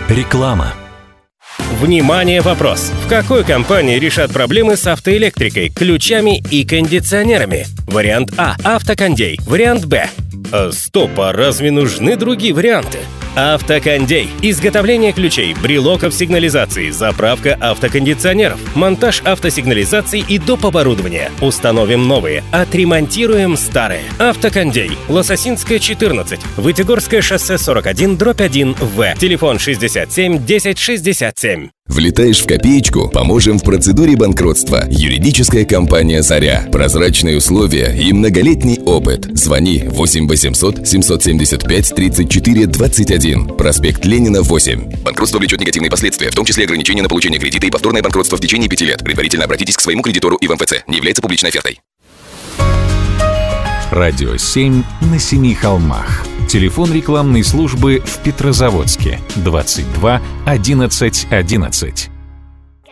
Реклама. Внимание, вопрос. В какой компании решат проблемы с автоэлектрикой, ключами и кондиционерами? Вариант А – Автокондей. Вариант Б. Стоп, а разве нужны другие варианты? Автокондей. Изготовление ключей, брелоков сигнализации, заправка автокондиционеров, монтаж автосигнализаций и доп. Оборудования. Установим новые, отремонтируем старые. Автокондей. Лососинская, 14. Вытегорское шоссе 41/1В. Телефон 67 10 67. Влетаешь в копеечку? Поможем в процедуре банкротства. Юридическая компания «Заря». Прозрачные условия и многолетний опыт. Звони 8 800 775 34 21. Проспект Ленина, 8. Банкротство влечет негативные последствия, в том числе ограничения на получение кредита и повторное банкротство в течение 5 лет. Предварительно обратитесь к своему кредитору и в МФЦ. Не является публичной офертой. Радио 7 на Семи холмах. Телефон рекламной службы в Петрозаводске 22 11 11.